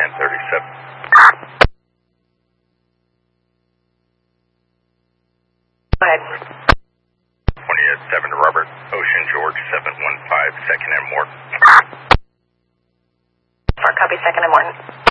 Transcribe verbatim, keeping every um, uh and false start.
nine thirty-seven. Go ahead. twenty-seven to Robert, Ocean George, seven one five, second and Morton. Copy, second and Morton.